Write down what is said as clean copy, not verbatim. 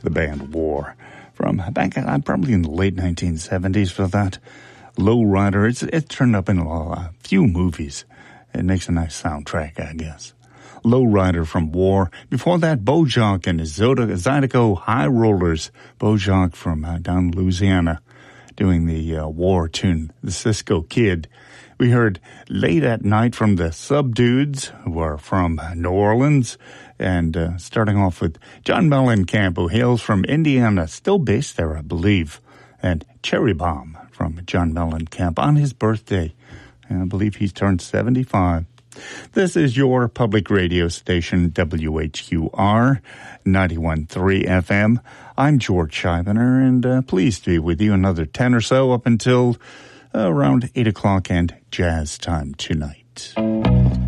the band War. From back, probably in the late 1970s for that. Lowrider, it turned up in a few movies. It makes a nice soundtrack, I guess. Lowrider from War. Before that, Bojack and his Zydeco High Rollers. Bojack from down in Louisiana doing the War tune, the Cisco Kid. We heard Late at Night from the Subdudes, who are from New Orleans. And starting off with John Mellencamp, who hails from Indiana, still based there, I believe. And Cherry Bomb from John Mellencamp on his birthday. And I believe he's turned 75. This is your public radio station, WHQR 91.3 FM. I'm George Scheibner, and pleased to be with you another 10 or so up until around 8 o'clock and jazz time tonight.